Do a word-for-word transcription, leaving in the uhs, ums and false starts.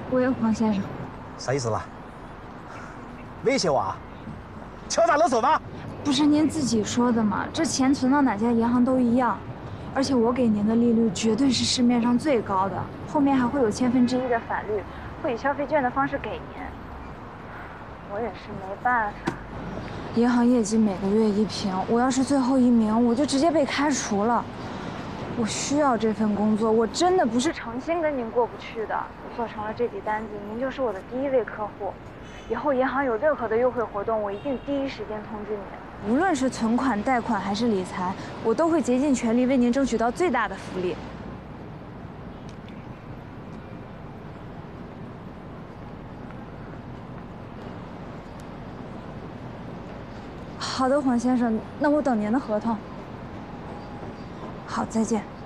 喂，黄先生， 啥意思啦？威胁我啊？敲诈勒索吗？ 不是您自己说的吗？这钱存到哪家银行都一样，而且我给您的利率绝对是市面上最高的，后面还会有千分之一的返利，会以消费券的方式给您。我也是没办法，银行业绩每个月一评，我要是最后一名，我就直接被开除了。我需要这份工作，我真的不是诚心跟您过不去的。做成了这笔单子，您就是我的第一位客户。以后银行有任何的优惠活动，我一定第一时间通知您。无论是存款、贷款还是理财，我都会竭尽全力为您争取到最大的福利。好的，黄先生，那我等您的合同。好，再见。